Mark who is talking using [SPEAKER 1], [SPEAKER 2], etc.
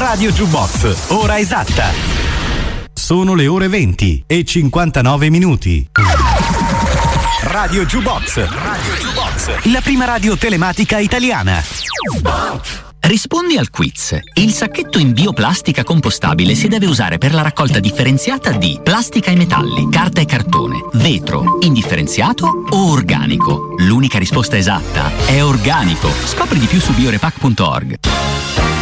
[SPEAKER 1] Radio Jukebox, ora esatta. Sono le ore 20 e 59 minuti. Radio Jukebox, la prima radio telematica italiana.
[SPEAKER 2] Rispondi al quiz. Il sacchetto in bioplastica compostabile si deve usare per la raccolta differenziata di plastica e metalli, carta e cartone, vetro, indifferenziato o organico. L'unica risposta esatta è organico. Scopri di più su biorepack.org.